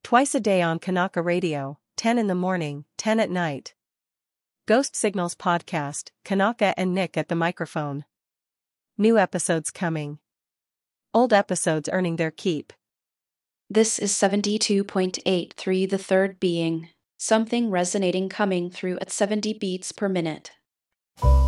Twice a day on Kanaka Radio, 10 in the morning, 10 at night. Ghost Signals Podcast, Kanaka and Nick at the microphone. New episodes coming. Old episodes earning their keep. This is 72.83 the third being. Something resonating coming through at 70 beats per minute.